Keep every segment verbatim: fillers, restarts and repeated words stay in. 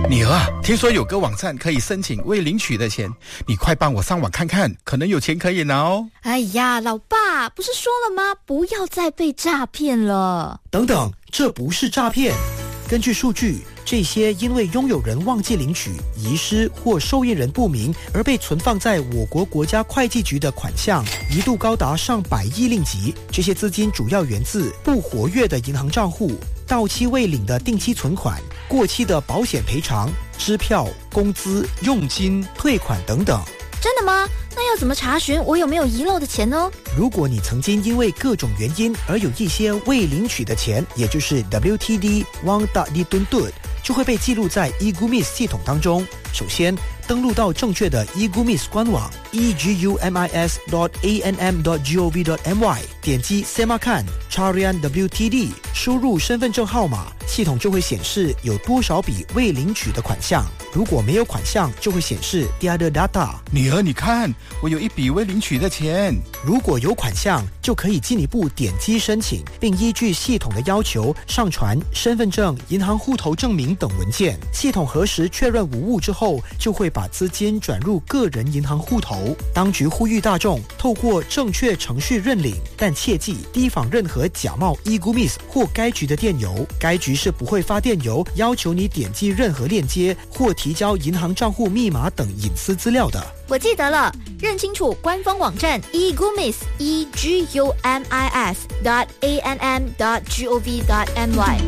女儿啊，听说有个网站可以申请未领取的钱，你快帮我上网看看，可能有钱可以拿哦。 哎呀，老爸，不是说了吗？不要再被诈骗了。 等等，这不是诈骗。根据数据，这些因为拥有人忘记领取、遗失或受益人不明而被存放在我国国家会计局的款项，一度高达上百亿令吉。这些资金主要源自不活跃的银行账户、到期未领的定期存款、过期的保险赔偿、支票、工资、佣金、退款等等。 真的吗？那要怎么查询我有没有遗漏的钱呢？ 如果你曾经因为各种原因而有一些未领取的钱，也就是 W T D Wang Tak Dituntut， 就会被记录在 e-Gumis 系统当中。首先，登录到正确的 e-Gumis 官网 e g u m i s dot a n m dot gov dot m y， 点击 Semakan Carian W T D， 输入身份证号码，系统就会显示有多少笔未领取的款项。如果没有款项，就会显示 Tiada data。 女儿，你看，我有一笔未领取的钱。 如果有款项，就可以进一步点击申请，并依据系统的要求上传身份证、银行户头证明等文件。系统核实确认无误之后，就会把资金转入个人银行户头。当局呼吁大众透过正确程序认领，但切记提防任何假冒 e-Gumis 或该局的电邮。该局是不会发电邮要求你点击任何链接或提交银行账户密码等隐私资料的。 我记得了，认清楚官方网站 e-Gumis e g u m i s dot a n m dot gov dot m y。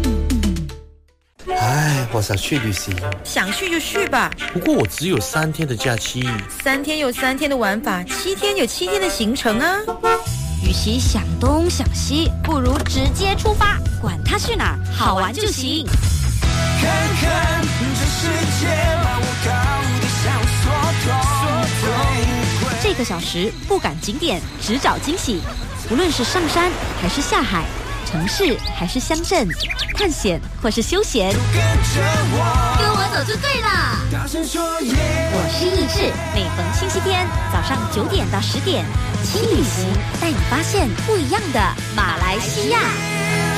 唉，我想去旅行。 想去就去吧。 不过我只有三天的假期。 三天有三天的玩法，七天有七天的行程啊。 与其想东想西，不如直接出发，管它去哪儿，好玩就行。 看看这世界，把我搞得像缩头。 这个小时不赶景点，只找惊喜。无论是上山还是下海，城市还是乡镇，探险或是休闲， 跟着我， 跟我走就对了。 大声说耶！ 我是易志，每逢星期天早上九点到十点，轻旅行带你发现不一样的马来西亚。